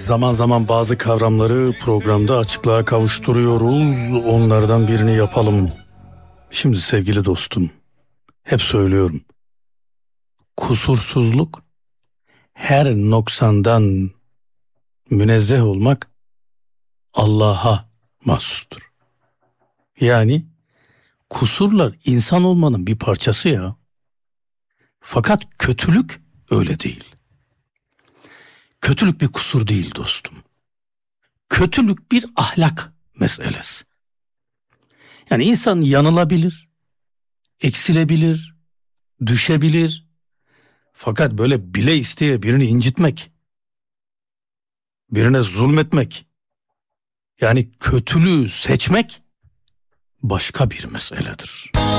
Zaman zaman bazı kavramları programda açıklığa kavuşturuyoruz. Onlardan birini yapalım. Şimdi sevgili dostum, hep söylüyorum. Kusursuzluk, her noksandan münezzeh olmak Allah'a mahsustur. Yani kusurlar insan olmanın bir parçası ya. Fakat kötülük öyle değil. Kötülük bir kusur değil dostum. Kötülük bir ahlak meselesi. Yani insan yanılabilir, eksilebilir, düşebilir. Fakat böyle bile isteye birini incitmek, birine zulmetmek, yani kötülüğü seçmek başka bir meseledir.